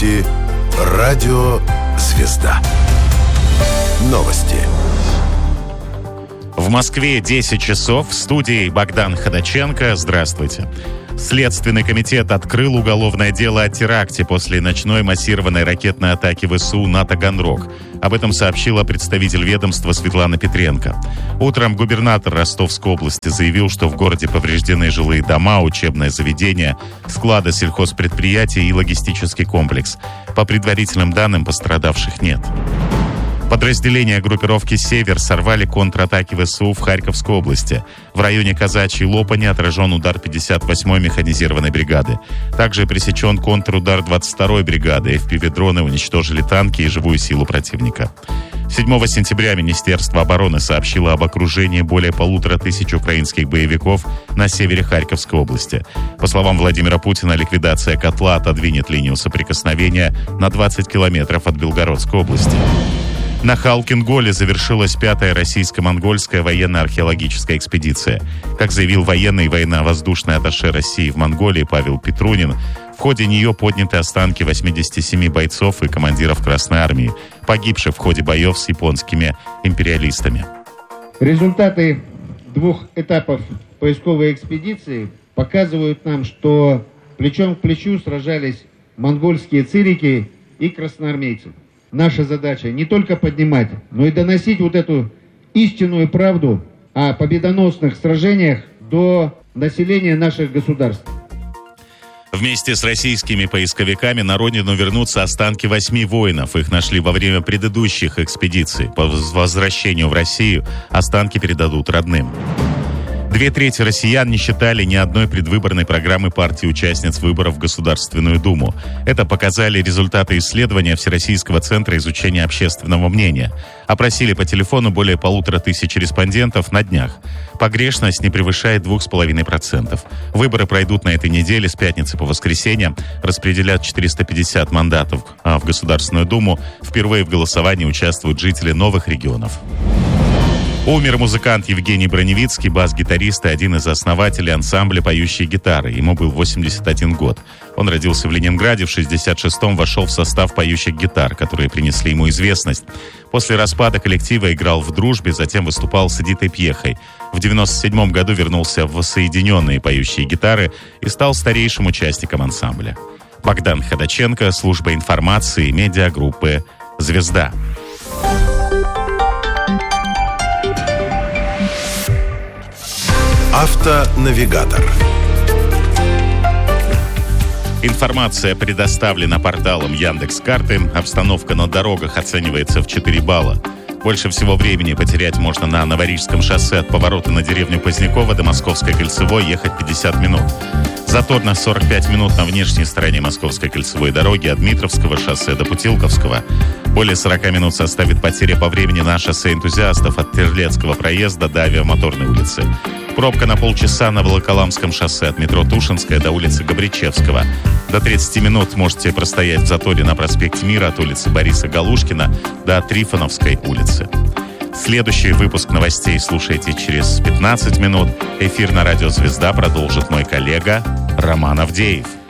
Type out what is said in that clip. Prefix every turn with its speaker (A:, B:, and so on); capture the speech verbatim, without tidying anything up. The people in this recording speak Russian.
A: слушаете радио «Звезда». Новости.
B: В Москве десять часов. В студии Богдан Ходаченко. Здравствуйте. Следственный комитет открыл уголовное дело о теракте после ночной массированной ракетной атаки ВСУ на Таганрог. Об этом сообщила представитель ведомства Светлана Петренко. Утром губернатор Ростовской области заявил, что в городе повреждены жилые дома, учебное заведение, склады сельхозпредприятий и логистический комплекс. По предварительным данным, пострадавших нет. Подразделения группировки «Север» сорвали контратаки ВСУ в Харьковской области. В районе Казачьей Лопани отражен удар пятьдесят восьмой механизированной бригады. Также пресечен контрудар двадцать второй бригады. эф пи ви-дроны уничтожили танки и живую силу противника. седьмого сентября Министерство обороны сообщило об окружении более полутора тысяч украинских боевиков на севере Харьковской области. По словам Владимира Путина, ликвидация котла отодвинет линию соприкосновения на двадцать километров от Белгородской области. На Халкин-Голе завершилась пятая российско-монгольская военно-археологическая экспедиция. Как заявил военный и военно-воздушный атташе России в Монголии Павел Петрунин, в ходе нее подняты останки восьмидесяти семи бойцов и командиров Красной Армии, погибших в ходе боев с японскими империалистами.
C: Результаты двух этапов поисковой экспедиции показывают нам, что плечом к плечу сражались монгольские цирики и красноармейцы. Наша задача не только поднимать, но и доносить вот эту истинную правду о победоносных сражениях до населения наших государств.
B: Вместе с российскими поисковиками на родину вернутся останки восьми воинов. Их нашли во время предыдущих экспедиций. По возвращению в Россию останки передадут родным. Две трети россиян не считали ни одной предвыборной программы партии участниц выборов в Государственную Думу. Это показали результаты исследования Всероссийского центра изучения общественного мнения. Опросили по телефону более полутора тысяч респондентов на днях. Погрешность не превышает двух с половиной процентов. Выборы пройдут на этой неделе с пятницы по воскресенье. Распределят четыреста пятьдесят мандатов в Государственную Думу. Впервые в голосовании участвуют жители новых регионов. Умер музыкант Евгений Броневицкий, бас-гитарист и один из основателей ансамбля «Поющие гитары». Ему был восемьдесят один год. Он родился в Ленинграде, в шестьдесят шестом вошел в состав «Поющих гитар», которые принесли ему известность. После распада коллектива играл в «Дружбе», затем выступал с Эдитой Пьехой. В девяносто седьмом году вернулся в «Соединенные поющие гитары» и стал старейшим участником ансамбля. Богдан Ходаченко, служба информации, медиагруппы «Звезда».
A: Автонавигатор.
B: Информация предоставлена порталом Яндекс.Карты. Обстановка на дорогах оценивается в четыре балла. Больше всего времени потерять можно на Новорижском шоссе от поворота на деревню Позднякова до Московской кольцевой, ехать пятьдесят минут. Затор на сорок пять минут на внешней стороне Московской кольцевой дороги от Дмитровского шоссе до Путилковского. Более сорока минут составит потеря по времени на шоссе Энтузиастов от Терлецкого проезда до Авиамоторной улицы. Пробка на полчаса на Волоколамском шоссе от метро Тушинская до улицы Габричевского. До тридцати минут можете простоять в заторе на проспекте Мира от улицы Бориса Галушкина до Трифоновской улицы. Следующий выпуск новостей слушайте через пятнадцать минут. Эфир на радио «Звезда» продолжит мой коллега Роман Авдеев.